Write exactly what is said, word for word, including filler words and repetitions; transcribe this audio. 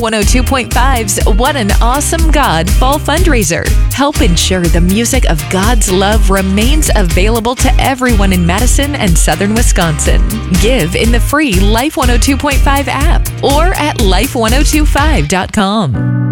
one oh two point five's What an Awesome God Fall Fundraiser. Help ensure the music of God's love remains available to everyone in Madison and Southern Wisconsin. Give in the free Life one oh two point five app or at life one oh two five dot com.